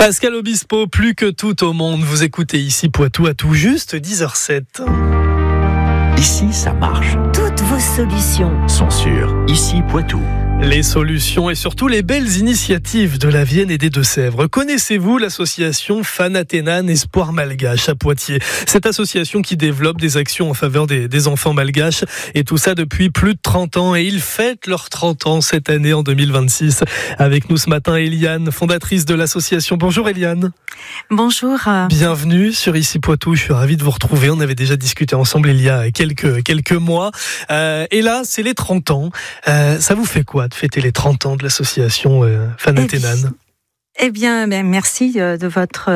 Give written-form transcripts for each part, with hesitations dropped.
Pascal Obispo, plus que tout au monde, vous écoutez ici Poitou à tout juste 10h07. Ici, ça marche. Toutes vos solutions Sont sur Ici Poitou. Les solutions et surtout les belles initiatives de la Vienne et des Deux-Sèvres. Connaissez-vous l'association Fanaténan Espoir Malgache à Poitiers? Cette association qui développe des actions en faveur des enfants malgaches et tout ça depuis plus de 30 ans. Et ils fêtent leurs 30 ans cette année en 2026. Avec nous ce matin, Eliane, fondatrice de l'association. Bonjour Eliane. Bonjour. Bienvenue sur Ici Poitou. Je suis ravi de vous retrouver. On avait déjà discuté ensemble il y a quelques mois. Et là, c'est les 30 ans. Ça vous fait quoi de fêter les 30 ans de l'association Fanaténan? Eh bien, merci de votre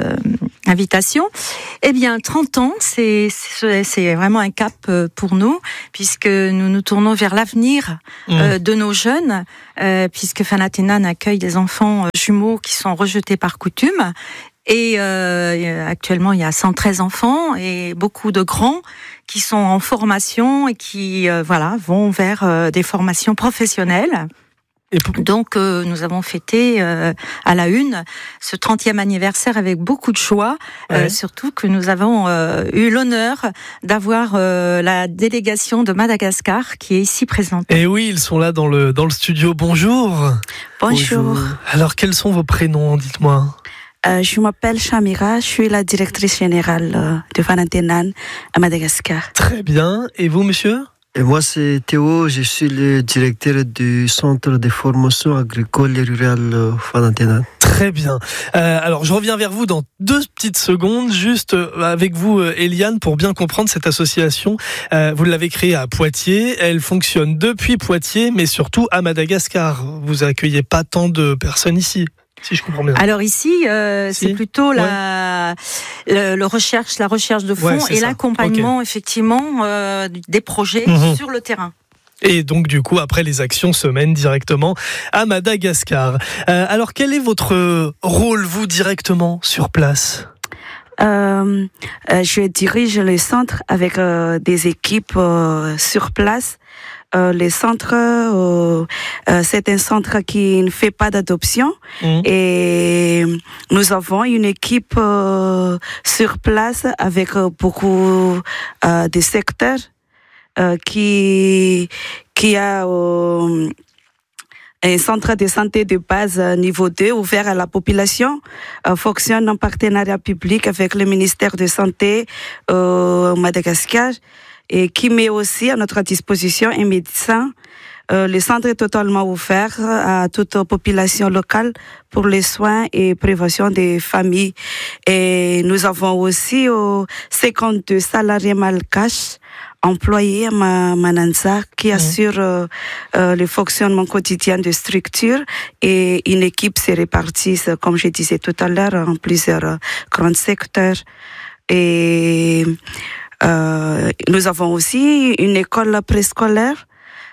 invitation. Eh bien, 30 ans, c'est vraiment un cap pour nous, puisque nous nous tournons vers l'avenir de nos jeunes, puisque Fanaténan accueille des enfants jumeaux qui sont rejetés par coutume. Et actuellement, il y a 113 enfants et beaucoup de grands qui sont en formation et qui vont vers des formations professionnelles. Donc, nous avons fêté à la une ce 30e anniversaire avec beaucoup de joie, surtout que nous avons eu l'honneur d'avoir la délégation de Madagascar qui est ici présente. Et oui, ils sont là dans le studio. Bonjour. Bonjour. Alors, quels sont vos prénoms, dites-moi? Je m'appelle Chamira, je suis la directrice générale de Fanaténan à Madagascar. Très bien. Et vous, monsieur? Et moi, c'est Théo, je suis le directeur du centre de formation agricole et rurale Fanaténan. Très bien. Alors, je reviens vers vous dans 2 petites secondes, juste avec vous, Eliane, pour bien comprendre cette association. Vous l'avez créée à Poitiers, elle fonctionne depuis Poitiers, mais surtout à Madagascar. Vous accueillez pas tant de personnes ici, si je comprends bien. Alors ici, c'est plutôt la recherche de fonds et l'accompagnement, effectivement, des projets sur le terrain. Et donc, du coup, après, les actions se mènent directement à Madagascar. Alors, quel est votre rôle, vous, directement, sur place ? Je dirige le centre avec des équipes sur place. Les centres, c'est un centre qui ne fait pas d'adoption et nous avons une équipe sur place avec beaucoup de secteurs qui a un centre de santé de base niveau 2 ouvert à la population, fonctionne en partenariat public avec le ministère de Santé Madagascar et qui met aussi à notre disposition un médecin. Le centre est totalement ouvert à toute population locale pour les soins et prévention des familles. Et nous avons aussi 52 salariés malgaches employés à Mananza qui assurent le fonctionnement quotidien de structure et une équipe se répartit, comme je disais tout à l'heure, en plusieurs grands secteurs. Et nous avons aussi une école préscolaire,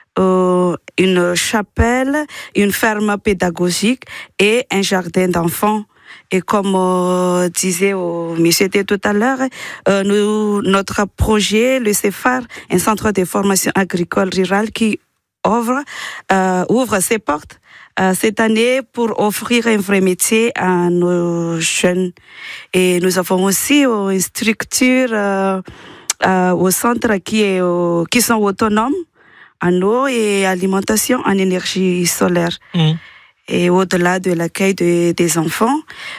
une chapelle, une ferme pédagogique et un jardin d'enfants. Et comme disait monsieur tout à l'heure, notre projet, le CEFAR, un centre de formation agricole rurale qui ouvre ses portes cette année pour offrir un vrai métier à nos jeunes. Et nous avons aussi une structure au centre qui sont autonomes en eau et alimentation en énergie solaire. Et au-delà de l'accueil des enfants,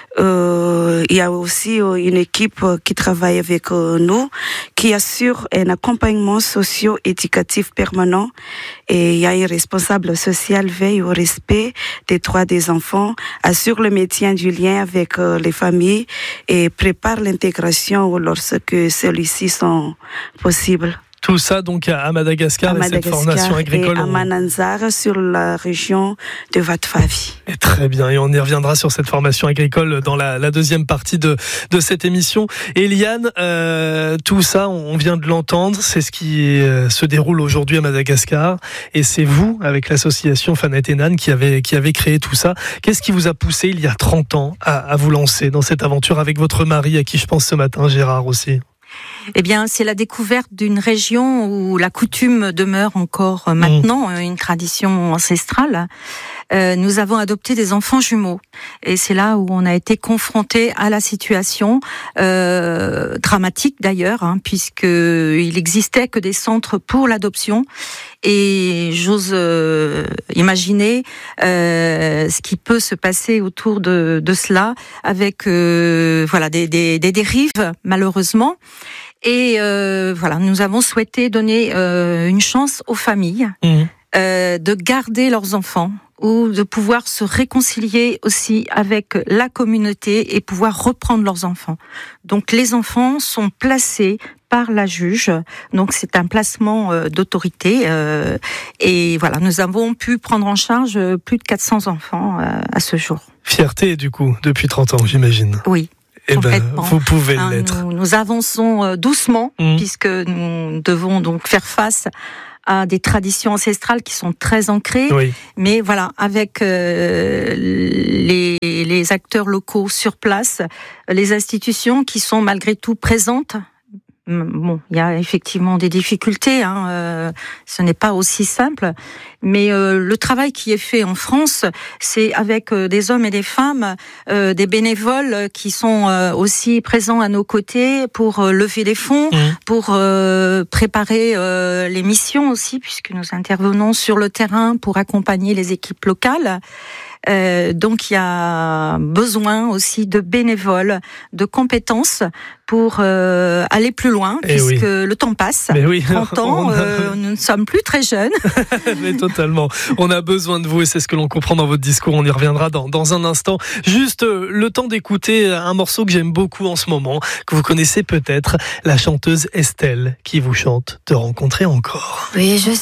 il y a aussi une équipe qui travaille avec nous, qui assure un accompagnement socio-éducatif permanent. Et il y a un responsable social veille au respect des droits des enfants, assure le maintien du lien avec les familles et prépare l'intégration lorsque celui-ci sont possibles. Tout ça donc à Madagascar, et cette formation agricole. Et à Mananzar, sur la région de Vatfavi. Et très bien, et on y reviendra sur cette formation agricole dans la deuxième partie de cette émission. Eliane, tout ça, on vient de l'entendre, c'est ce qui se déroule aujourd'hui à Madagascar, et c'est vous, avec l'association Fanaténan, qui avez créé tout ça. Qu'est-ce qui vous a poussé, il y a 30 ans, à vous lancer dans cette aventure avec votre mari, à qui je pense ce matin, Gérard aussi ? Eh bien, c'est la découverte d'une région où la coutume demeure encore maintenant, une tradition ancestrale. Nous avons adopté des enfants jumeaux. Et c'est là où on a été confronté à la situation, dramatique d'ailleurs, puisqu'il existait que des centres pour l'adoption. Et j'ose imaginer ce qui peut se passer autour de cela, avec des dérives, malheureusement. Et nous avons souhaité donner une chance aux familles de garder leurs enfants, ou de pouvoir se réconcilier aussi avec la communauté et pouvoir reprendre leurs enfants. Donc les enfants sont placés par la juge, donc c'est un placement d'autorité, et voilà, nous avons pu prendre en charge plus de 400 enfants à ce jour. Fierté du coup, depuis 30 ans j'imagine. Oui. Eh ben, vous pouvez l'être. Nous avançons doucement, puisque nous devons donc faire face à des traditions ancestrales qui sont très ancrées, mais voilà, avec les acteurs locaux sur place, les institutions qui sont malgré tout présentes. Bon, il y a effectivement des difficultés, ce n'est pas aussi simple, mais le travail qui est fait en France, c'est avec des hommes et des femmes, des bénévoles qui sont aussi présents à nos côtés pour lever des fonds, pour préparer les missions aussi, puisque nous intervenons sur le terrain pour accompagner les équipes locales. Donc il y a besoin aussi de bénévoles, de compétences pour aller plus loin, puisque le temps passe. Mais oui, 30 ans, nous ne sommes plus très jeunes. Mais totalement. On a besoin de vous et c'est ce que l'on comprend dans votre discours. On y reviendra dans un instant. Juste le temps d'écouter un morceau que j'aime beaucoup en ce moment, que vous connaissez peut-être, la chanteuse Estelle qui vous chante « Te rencontrer encore ». Oui, je